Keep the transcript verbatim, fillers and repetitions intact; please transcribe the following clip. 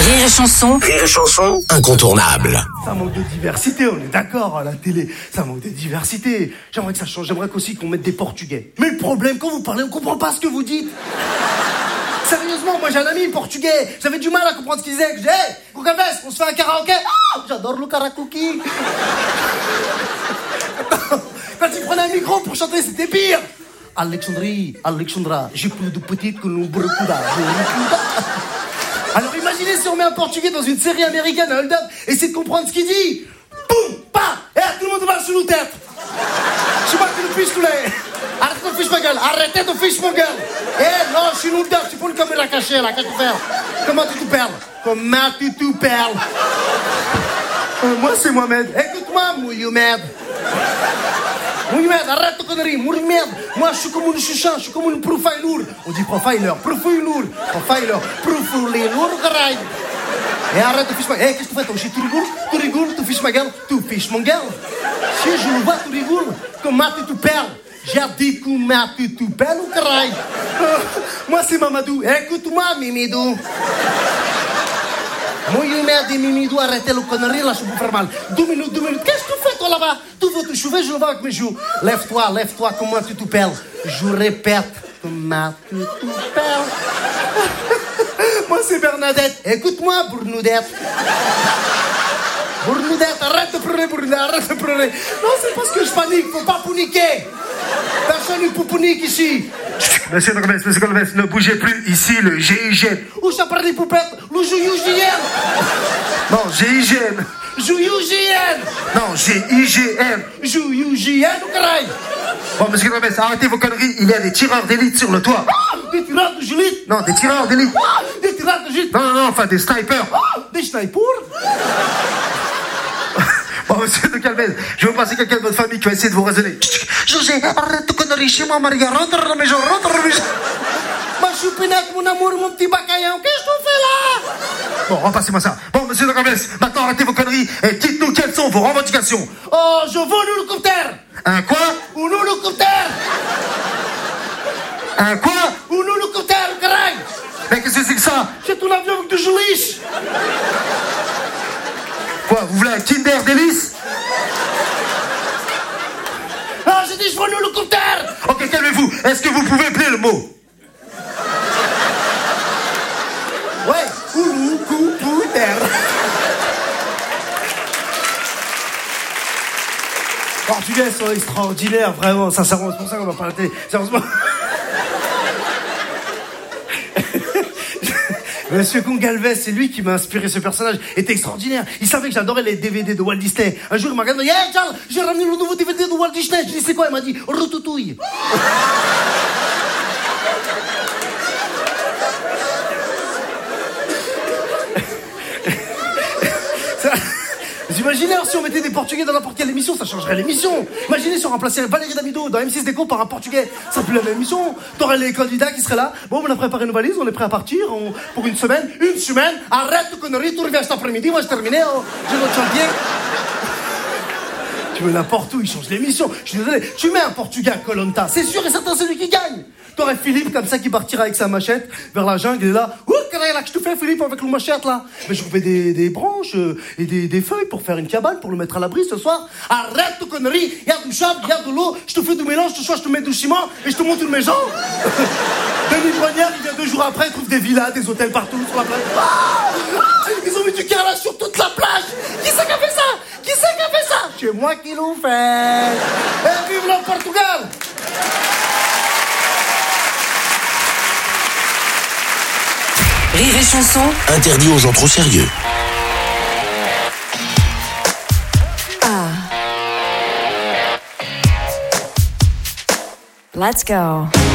Rire et chanson. Rire et chanson, incontournable. Ça manque de diversité, on est d'accord, à la télé. Ça manque de diversité. J'aimerais que ça change, j'aimerais qu'aussi qu'on mette des Portugais. Mais le problème, quand vous parlez, on comprend pas ce que vous dites. Sérieusement, moi j'ai un ami portugais. J'avais du mal à comprendre ce qu'il disait. Je dis, hey, Gugalves, on se fait un karaoké. Oh, j'adore le karaoké. Quand il prenait un micro pour chanter, c'était pire. Alexandrie, Alexandra, j'ai plus de petites que nous brucuda. Alors imaginez si on met un portugais dans une série américaine à Hold Up et essaie de comprendre ce qu'il dit. Boum, pa, et tout le monde va sur nous tête. Je sais pas que le fiche tous les. Arrêtez de fiche ma gueule, arrêtez de fiche ma gueule. Eh non, je suis nous dedans, tu peux le caméra caché là, qu'est-ce que tu fais? Comment tu te perles? Comment tu te perles? euh, Moi c'est Mohamed. Écoute-moi, Mohamed. Mohamed, arrête de conneries, Mohamed. Moi je suis comme une chucha, je suis comme une profiler. On dit profiler, profiler, profiler, profiler, caray. Et arrête de fiche ma gueule. Eh, qu'est-ce que tu fais? Toi, tu rigoles, tu rigoles, tu fiches ma gueule, tu fiches mon gueule. Si je le vois, tu rigoles. Comment tu te perles? J'ai dit comment tu te perles, caray. Euh, moi c'est Mamadou. Écoute-moi, Mimidou. Mohamed et Mimidou, arrêtez le connerie, là, je peux faire mal. Deux minutes, deux minutes. Qu'est-ce que tu fais, toi, là-bas? Tu veux te chouver, je le vois avec mes joues. Lève-toi, lève-toi, comment tu te perles? Je répète, comment tu te perles? Moi, c'est Bernadette. Écoute-moi, Bournoudette. Bournoudette, arrête de pleurer, Bournoudette, arrête de pleurer. Non, c'est parce que je panique, faut pas paniquer. Personne ne peut paniquer ici. Monsieur Golves, monsieur Golves, ne bougez plus. Ici, le G I G N. Où ça parle des poupettes? Le G I G N. Non, G I G N. G I G N. Non, G I G N. G I G N ou caray? Bon, monsieur Golves, arrêtez vos conneries. Il y a des tireurs d'élite sur le toit. Ah, des tireurs de gélite. Non, des tireurs d'élite. Ah, des tireurs de gélite. Non, non, non, enfin des snipers. Ah, des snipers. Bon, monsieur de Calvez, je vais vous passer quelqu'un de votre famille qui va essayer de vous raisonner. José, arrête de conneries chez moi, Maria. Rentre à la maison, rentre à la maison. Ma choupinette, mon amour, mon petit bacaillon, qu'est-ce que tu fais là? Bon, repassez-moi ça. Bon, monsieur de Calvez, maintenant arrêtez vos conneries et dites-nous quelles sont vos revendications. Oh, je veux un hélicoptère. Un quoi? Un hélicoptère. Un quoi? Un hélicoptère, caray. Mais qu'est-ce que c'est que ça? C'est un avion avec du géliche. Quoi, vous voulez un Kinder Délice? Ah, j'ai dit je veux un hélicoptère. Ok, calmez-vous. Est-ce que vous pouvez appeler le mot? Ouais, hélicoptère. Portugais sont extraordinaires, vraiment, sincèrement, c'est pour ça qu'on va pas arrêter. Sérieusement. Monsieur Gongalves, c'est lui qui m'a inspiré ce personnage. Il était extraordinaire. Il savait que j'adorais les D V D de Walt Disney. Un jour, il m'a regardé. Hey, Charles, j'ai ramené le nouveau D V D de Walt Disney. Je lui ai dit, c'est quoi? Il m'a dit, Routouille. Vous imaginez si on mettait des Portugais dans n'importe quelle émission, ça changerait l'émission. Imaginez si on remplaçait Valérie Damido dans M six Déco par un Portugais, ça serait plus la même émission. T'aurais les candidats qui seraient là. Bon, on a préparé nos valises, on est prêt à partir on... pour une semaine. Une semaine, arrête de conneries, tu reviens cet après-midi, moi j'ai terminé, oh, j'ai notre chantier. Tu veux n'importe où, il change l'émission. Je suis désolé, tu mets un Portugais à Koh Lanta, c'est sûr et certain c'est lui qui gagne. T'aurais Philippe comme ça qui partira avec sa machette vers la jungle, il est là. Ouh, qu'est-ce là que je te fais, Philippe, avec le machette là? Mais je coupais des, des branches euh, et des, des feuilles pour faire une cabane, pour le mettre à l'abri ce soir. Arrête de conneries, il y a du sable, il y a de l'eau, je te fais du mélange, ce soir je te mets du ciment et je te monte une maison. Denis Brognière, il vient deux jours après, il trouve des villas, des hôtels partout sur la plage. Ah, ils ont mis du carrelage sur toute la plage. Qui c'est qui a fait ça? Qui c'est qui a fait ça? C'est moi qui l'ai fait. Et vive le Portugal! Rire et chanson. Interdit aux gens trop sérieux. Let's go.